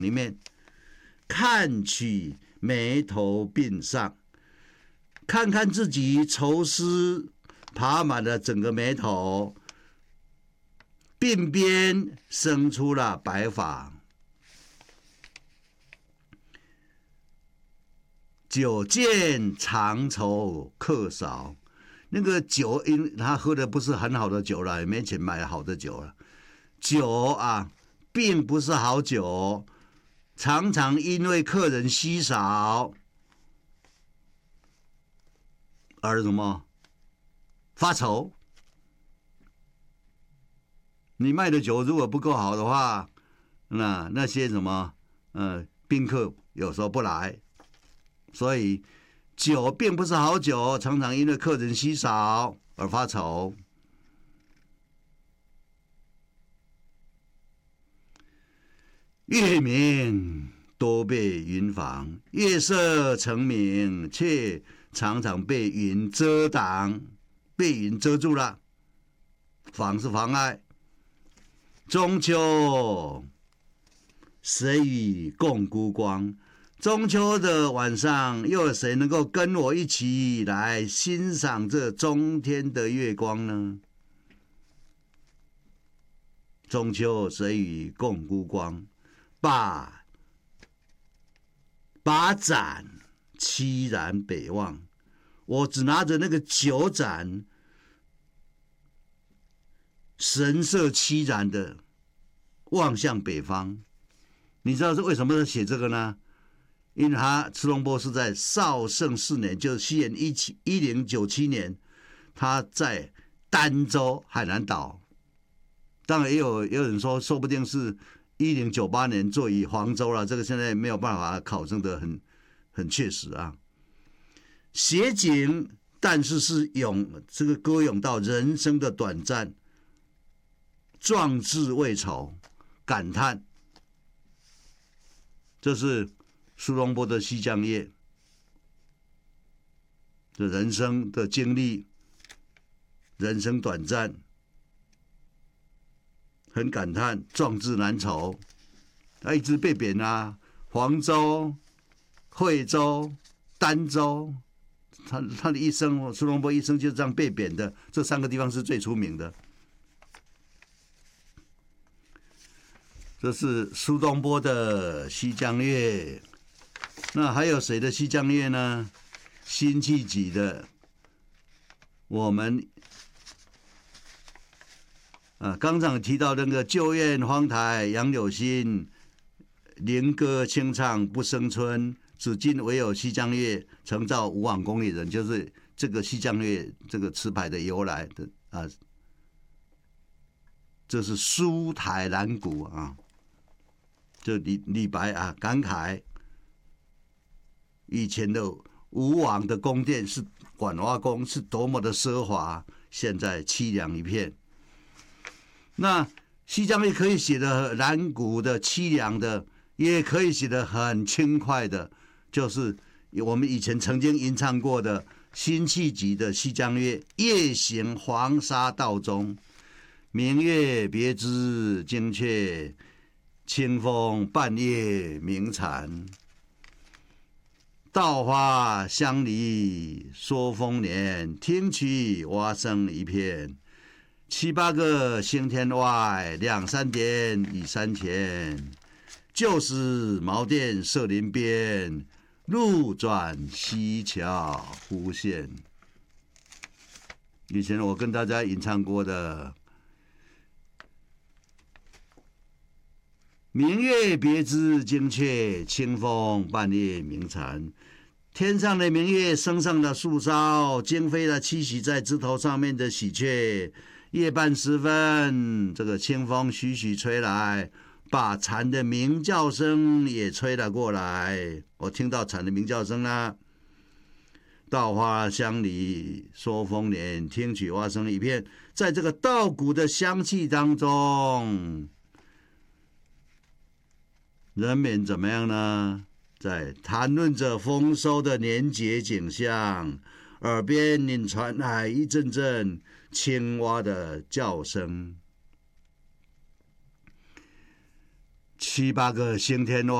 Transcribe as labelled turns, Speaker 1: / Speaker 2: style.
Speaker 1: 里面，看取眉头鬓上，看看自己愁丝爬满了整个眉头，鬓边生出了白发。酒见长愁客少，那个酒，因他喝的不是很好的酒了，也没钱买好的酒了。酒啊，并不是好酒，常常因为客人稀少而什么发愁。你卖的酒如果不够好的话，那些什么宾客有时候不来。所以酒并不是好酒，常常因为客人稀少而发愁。月明多被云妨，月色澄明，却常常被云遮挡，被云遮住了。妨是妨碍。中秋谁与共孤光？中秋的晚上，又有谁能够跟我一起来欣赏这中天的月光呢？中秋谁与共孤光？把盏凄然北望，我只拿着那个酒盏，神色凄然的望向北方。你知道是为什么写这个呢？因为苏东坡是在绍圣4年，就是西元1097年，他在儋州海南岛。当然也有人说不定是1098年坐以黄州了，这个现在没有办法考证的很确实啊。写景，但是这个歌咏到人生的短暂，壮志未酬，感叹。这是苏东坡的《西江月》的人生的经历，人生短暂，很感叹，壮志难酬。他一直被贬啊，黄州、惠州、儋州，他的一生，苏东坡一生就这样被贬的，这3个地方是最出名的。这是苏东坡的《西江月》。那还有谁的《西江月》呢？辛弃疾的。我们刚才提到那个旧院荒台杨柳新，菱歌清唱不胜春，至今唯有西江月，曾造5往宫里人，就是这个西江月这个词牌的由来的啊。这是苏台兰谷啊，这李白啊感慨。以前的5往的宫殿是管花宫，是多么的奢华，现在凄凉一片。那西江月可以写的兰谷的凄凉的，也可以写的很轻快的，就是我们以前曾经吟唱过的辛弃疾的《西江月》：夜行黄沙道中，明月别枝惊鹊，清风半夜鸣蝉。稻花香里说丰年，听取蛙声一片。7、8个星天外，2、3点雨山前。旧时茅店社林边，路转溪桥忽见。以前我跟大家吟唱过的明月别枝惊鹊，清风半夜鸣蝉。天上的明月升上了树梢，惊飞了栖息在枝头上面的喜鹊。夜半时分，这个清风徐徐吹来，把蝉的鸣叫声也吹了过来。我听到蝉的鸣叫声啦。稻花香里说丰年，听取蛙声一片。在这个稻谷的香气当中，人们怎么样呢？在谈论着丰收的年节景象，耳边仍传来一阵阵青蛙的叫声。 7、8个星天蛙。